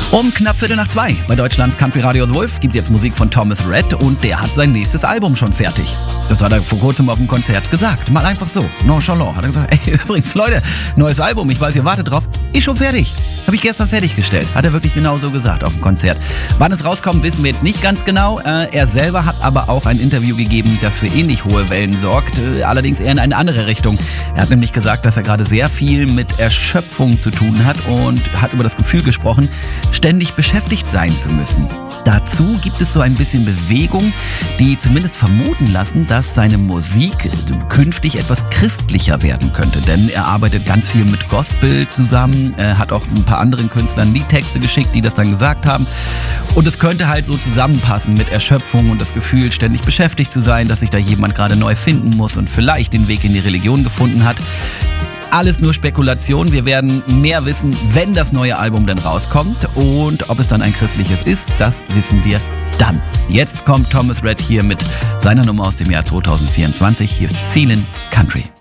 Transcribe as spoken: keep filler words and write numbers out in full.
Um knapp Viertel nach zwei bei Deutschlands Country Radio The Wolf gibt es jetzt Musik von Thomas Rhett und der hat sein nächstes Album schon fertig. Das hat er vor kurzem auf dem Konzert gesagt. Mal einfach so, nonchalant. Hat er gesagt, ey, übrigens Leute, neues Album, ich weiß, ihr wartet drauf. Ist schon fertig. Habe ich gestern fertiggestellt. Hat er wirklich genau so gesagt auf dem Konzert. Wann es rauskommt, wissen wir jetzt nicht ganz genau. Äh, er selber hat aber auch ein Interview gegeben, das für ähnlich hohe Wellen sorgt. Äh, allerdings eher in eine andere Richtung. Er hat nämlich gesagt, dass er gerade sehr viel mit Erschöpfung zu tun hat und hat über das Gefühl gesprochen, ständig beschäftigt sein zu müssen. Dazu gibt es so ein bisschen Bewegung, die zumindest vermuten lassen, dass seine Musik künftig etwas christlicher werden könnte. Denn er arbeitet ganz viel mit Gospel zusammen, er hat auch ein paar anderen Künstlern Liedtexte geschickt, die das dann gesagt haben. Und es könnte halt so zusammenpassen mit Erschöpfung und das Gefühl, ständig beschäftigt zu sein, dass sich da jemand gerade neu finden muss und vielleicht den Weg in die Religion gefunden hat. Alles nur Spekulation. Wir werden mehr wissen, wenn das neue Album denn rauskommt. Und ob es dann ein christliches ist, das wissen wir dann. Jetzt kommt Thomas Rhett hier mit seiner Nummer aus dem Jahr zwanzig vierundzwanzig. Hier ist Feelin' Country.